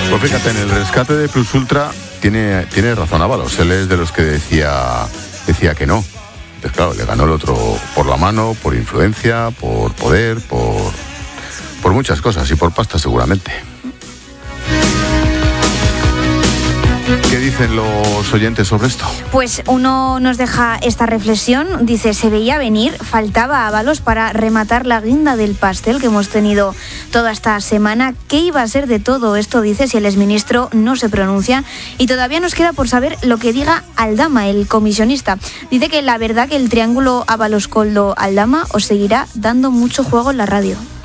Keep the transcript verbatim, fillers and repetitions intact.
Pues fíjate, en el rescate de Plus Ultra tiene, tiene razón Ábalos. Él es de los que decía, decía que no. Entonces, claro, le ganó el otro por la mano, por influencia, por poder, por, por muchas cosas y por pasta seguramente. ¿Qué dicen los oyentes sobre esto? Pues uno nos deja esta reflexión, dice, se veía venir, faltaba Ábalos para rematar la guinda del pastel que hemos tenido toda esta semana. ¿Qué iba a ser de todo esto? Dice, si el exministro no se pronuncia, y todavía nos queda por saber lo que diga Aldama, el comisionista. Dice que la verdad que el triángulo Ábalos-Koldo-Aldama os seguirá dando mucho juego en la radio.